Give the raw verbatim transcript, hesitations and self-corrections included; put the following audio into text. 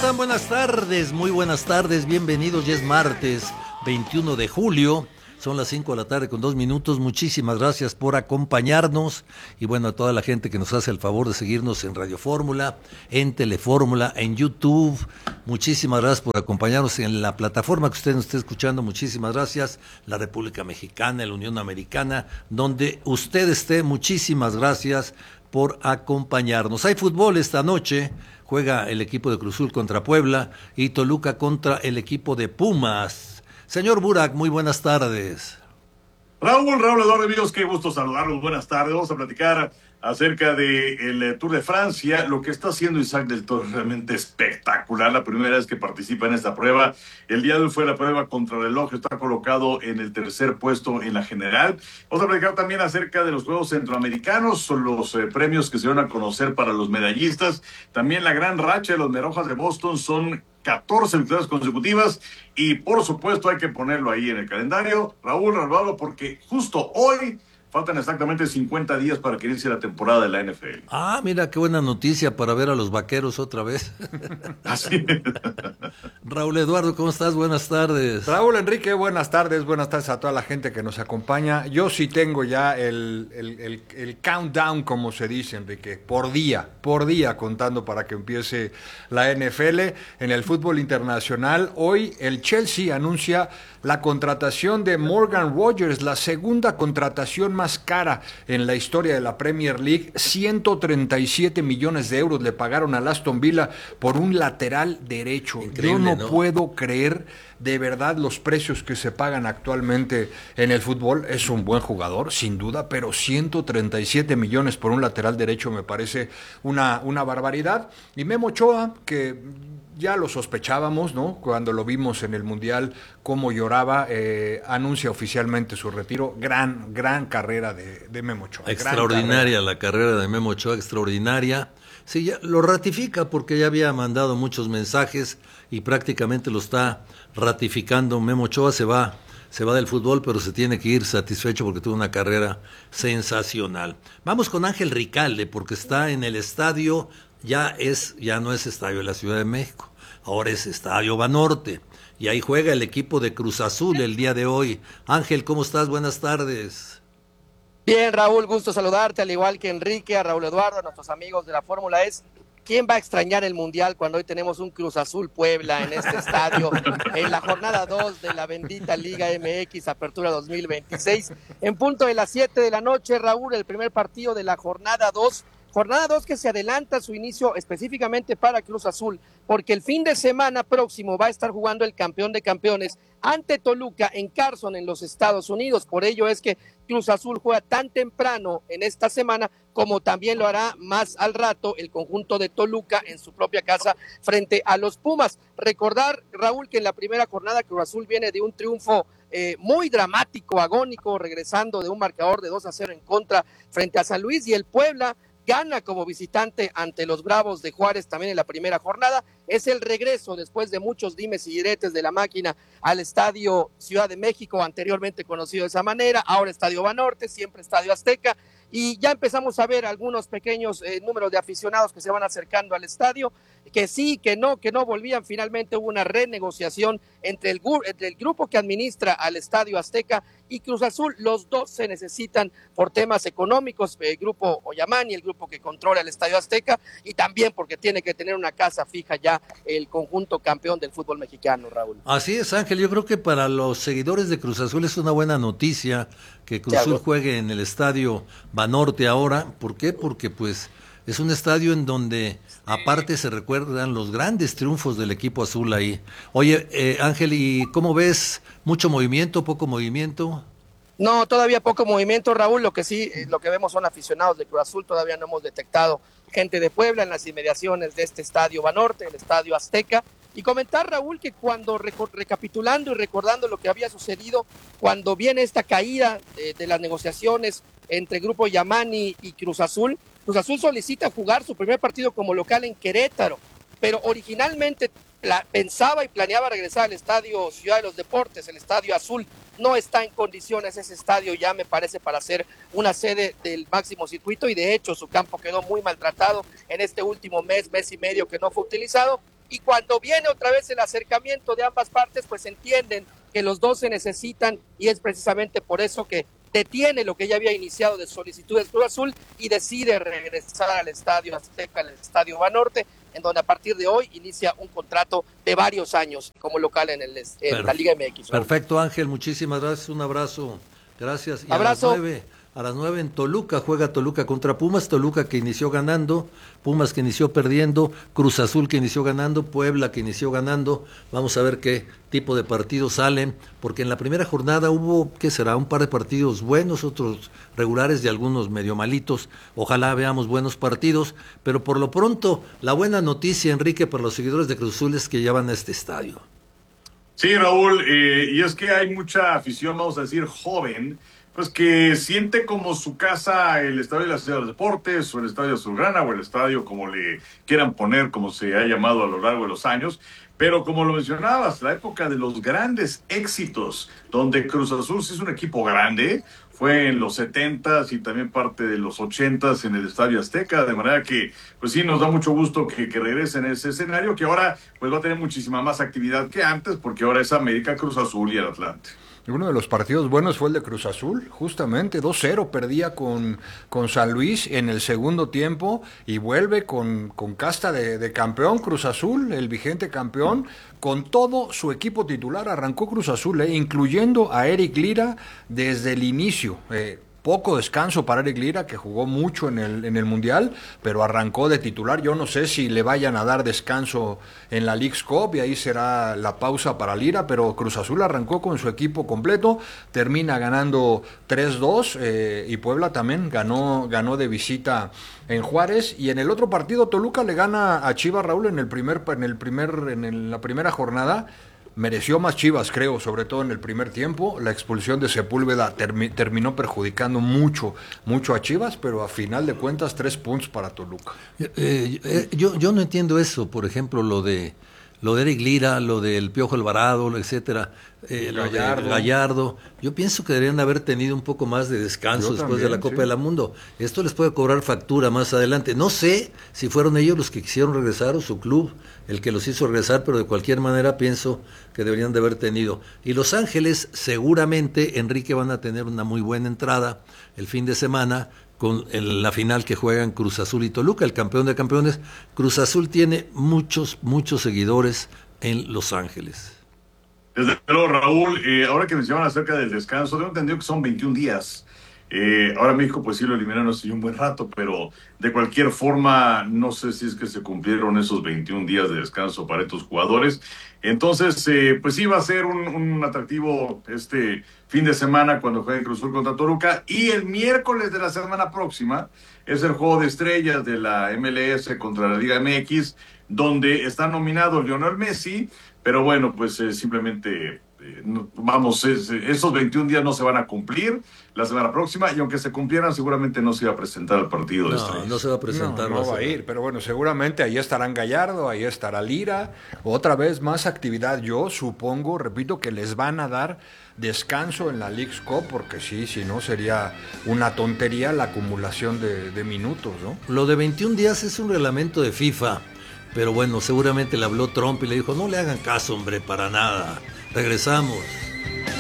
están? Buenas tardes, muy buenas tardes, bienvenidos. Ya es martes veintiuno de julio, son las cinco de la tarde con dos minutos. Muchísimas gracias por acompañarnos y bueno, a toda la gente que nos hace el favor de seguirnos en Radio Fórmula, en Telefórmula, en YouTube. Muchísimas gracias por acompañarnos en la plataforma que usted nos esté escuchando. Muchísimas gracias, la República Mexicana, la Unión Americana, donde usted esté. Muchísimas gracias por acompañarnos. Hay fútbol esta noche. Juega el equipo de Cruz Azul contra Puebla y Toluca contra el equipo de Pumas. Señor Burak, muy buenas tardes. Raúl, Raúl Eduardo, amigos, qué gusto saludarlos. Buenas tardes. Vamos a platicar acerca del Tour de Francia. Lo que está haciendo Isaac del Toro es realmente espectacular. La primera vez que participa en esta prueba. El día de hoy fue la prueba contrarreloj. Está colocado en el tercer puesto en la general. Vamos a platicar también acerca de los Juegos Centroamericanos. Son los eh, premios que se van a conocer para los medallistas. También la gran racha de los Merojas de Boston. Son catorce victorias consecutivas y por supuesto hay que ponerlo ahí en el calendario, Raúl Raúl, porque justo hoy faltan exactamente cincuenta días para que inicie la temporada de la N F L. Ah, mira, qué buena noticia para ver a los Vaqueros otra vez. Así es. Raúl Eduardo, ¿cómo estás? Buenas tardes. Raúl Enrique, buenas tardes, buenas tardes a toda la gente que nos acompaña. Yo sí tengo ya el, el, el, el countdown, como se dice, Enrique, por día, por día contando para que empiece la N F L. En el fútbol internacional, hoy el Chelsea anuncia la contratación de Morgan Rogers, la segunda contratación más cara en la historia de la Premier League. ciento treinta y siete millones de euros le pagaron al Aston Villa por un lateral derecho. Increíble, Yo no, ¿no? puedo creer de verdad los precios que se pagan actualmente en el fútbol. Es un buen jugador, sin duda, pero ciento treinta y siete millones por un lateral derecho me parece una, una barbaridad. Y Memo Ochoa, que ya lo sospechábamos, ¿no? Cuando lo vimos en el Mundial, cómo lloraba, eh, anuncia oficialmente su retiro. Gran, gran carrera de, de Memo Ochoa. Extraordinaria carrera. La carrera de Memo Ochoa, extraordinaria. Sí, ya lo ratifica porque ya había mandado muchos mensajes y prácticamente lo está ratificando. Memo Ochoa se va, se va del fútbol, pero se tiene que ir satisfecho porque tuvo una carrera sensacional. Vamos con Ángel Ricalde porque está en el estadio. Ya es, ya no es estadio de la Ciudad de México, ahora es estadio Banorte, y ahí juega el equipo de Cruz Azul el día de hoy. Ángel, ¿cómo estás? Buenas tardes. Bien, Raúl, gusto saludarte, al igual que Enrique, a Raúl Eduardo, a nuestros amigos de la Fórmula E. ¿Quién va a extrañar el Mundial cuando hoy tenemos un Cruz Azul Puebla en este estadio, en la jornada dos de la bendita Liga M X Apertura dos mil veintiséis? En punto de las siete de la noche, Raúl, el primer partido de la jornada dos. Jornada dos que se adelanta su inicio específicamente para Cruz Azul, porque el fin de semana próximo va a estar jugando el campeón de campeones ante Toluca en Carson, en los Estados Unidos. Por ello es que Cruz Azul juega tan temprano en esta semana como también lo hará más al rato el conjunto de Toluca en su propia casa frente a los Pumas. Recordar, Raúl, que en la primera jornada Cruz Azul viene de un triunfo eh, muy dramático, agónico, regresando de un marcador de dos a cero en contra frente a San Luis, y el Puebla gana como visitante ante los Bravos de Juárez también en la primera jornada. Es el regreso después de muchos dimes y diretes de la máquina al Estadio Ciudad de México, anteriormente conocido de esa manera, ahora Estadio Banorte, siempre Estadio Azteca, y ya empezamos a ver algunos pequeños eh, números de aficionados que se van acercando al estadio, que sí, que no, que no volvían. Finalmente hubo una renegociación entre el, entre el grupo que administra al Estadio Azteca y Cruz Azul. Los dos se necesitan por temas económicos, el grupo Oyamani, el grupo que controla el Estadio Azteca, y también porque tiene que tener una casa fija ya el conjunto campeón del fútbol mexicano, Raúl. Así es, Ángel, yo creo que para los seguidores de Cruz Azul es una buena noticia que Cruz Azul juegue en el Estadio Banorte ahora. ¿Por qué? Porque pues es un estadio en donde aparte se recuerdan los grandes triunfos del equipo azul ahí. Oye, eh, Ángel, ¿y cómo ves? ¿Mucho movimiento, poco movimiento? No, todavía poco movimiento, Raúl. Lo que sí, lo que vemos son aficionados de Cruz Azul. Todavía no hemos detectado gente de Puebla en las inmediaciones de este Estadio Banorte, el Estadio Azteca. Y comentar, Raúl, que cuando recapitulando y recordando lo que había sucedido cuando viene esta caída de, de las negociaciones entre el Grupo Yamani y Cruz Azul, Cruz Azul solicita jugar su primer partido como local en Querétaro, pero originalmente la, pensaba y planeaba regresar al Estadio Ciudad de los Deportes, el Estadio Azul. No está en condiciones ese estadio ya, me parece, para ser una sede del máximo circuito, y de hecho su campo quedó muy maltratado en este último mes, mes y medio que no fue utilizado. y cuando viene otra vez el acercamiento de ambas partes, pues entienden que los dos se necesitan y es precisamente por eso que detiene lo que ya había iniciado de solicitudes Cruz Azul y decide regresar al Estadio Azteca, al Estadio Banorte, en donde a partir de hoy inicia un contrato de varios años como local en, el, en la Liga M X. ¿No? Perfecto, Ángel, muchísimas gracias, un abrazo. Gracias. Y abrazo. A las nueve, a las nueve en Toluca juega Toluca contra Pumas, Toluca que inició ganando, Pumas que inició perdiendo, Cruz Azul que inició ganando, Puebla que inició ganando. Vamos a ver qué tipo de partidos salen, porque en la primera jornada hubo, ¿qué será? Un par de partidos buenos, otros regulares y algunos medio malitos. Ojalá veamos buenos partidos, pero por lo pronto, la buena noticia, Enrique, para los seguidores de Cruz Azul es que ya van a este estadio. Sí, Raúl, eh, y es que hay mucha afición, vamos a decir, joven, pues que siente como su casa el Estadio de la Ciudad de los Deportes, o el Estadio Azulgrana, o el estadio como le quieran poner, como se ha llamado a lo largo de los años. Pero como lo mencionabas, la época de los grandes éxitos, donde Cruz Azul sí es un equipo grande, fue en los setentas y también parte de los ochentas en el Estadio Azteca, de manera que, pues sí, nos da mucho gusto que, que regresen a ese escenario, que ahora pues va a tener muchísima más actividad que antes, porque ahora es América, Cruz Azul y el Atlante. Uno de los partidos buenos fue el de Cruz Azul, justamente dos cero perdía con, con San Luis en el segundo tiempo y vuelve con, con casta de, de campeón Cruz Azul, el vigente campeón, con todo su equipo titular. Arrancó Cruz Azul, eh, incluyendo a Eric Lira desde el inicio. Eh, Poco descanso para Eric Lira, que jugó mucho en el, en el Mundial, pero arrancó de titular. Yo no sé si le vayan a dar descanso en la Leagues Cup y ahí será la pausa para Lira, pero Cruz Azul arrancó con su equipo completo, termina ganando tres dos eh, y Puebla también ganó, ganó de visita en Juárez. Y en el otro partido Toluca le gana a Chivas, Raúl, en el primer, en el primer, en el, la primera jornada. Mereció más Chivas, creo, sobre todo en el primer tiempo. La expulsión de Sepúlveda termi- terminó perjudicando mucho, mucho a Chivas, pero a final de cuentas, tres puntos para Toluca. Eh, eh, yo, yo no entiendo eso, por ejemplo, lo de lo de Eric Lira, lo del Piojo Alvarado, etcétera, eh, lo Gallardo. de Gallardo. Yo pienso que deberían haber tenido un poco más de descanso Yo después también, de la Copa sí. del Mundo. Esto les puede cobrar factura más adelante. No sé si fueron ellos los que quisieron regresar o su club el que los hizo regresar, pero de cualquier manera pienso que deberían de haber tenido. Y Los Ángeles seguramente, Enrique, van a tener una muy buena entrada el fin de semana con el, la final que juegan Cruz Azul y Toluca, el campeón de campeones. Cruz Azul tiene muchos, muchos seguidores en Los Ángeles. Desde luego, Raúl, eh, ahora que mencionaban acerca del descanso, tengo entendido que son veintiún días. Eh, ahora México pues sí lo eliminaron hace un buen rato, pero de cualquier forma no sé si es que se cumplieron esos veintiún días de descanso para estos jugadores. Entonces, eh, pues sí va a ser un, un atractivo este fin de semana cuando juegue Cruz Azul contra Toluca. Y el miércoles de la semana próxima es el juego de estrellas de la M L S contra la Liga M X, donde está nominado Lionel Messi, pero bueno, pues eh, simplemente... Eh, no, vamos, es, esos veintiún días no se van a cumplir la semana próxima y aunque se cumplieran seguramente no se iba a presentar al partido de No, estrellas. no se va a presentar. No, no va va a ir, pero bueno, seguramente ahí estarán Gallardo, ahí estará Lira, otra vez más actividad. Yo supongo, repito, que les van a dar descanso en la Leagues Cup, porque sí, si no sería una tontería la acumulación de, de minutos, ¿no? Lo de veintiún días es un reglamento de FIFA, pero bueno, seguramente le habló Trump y le dijo, no le hagan caso, hombre, para nada. Regresamos.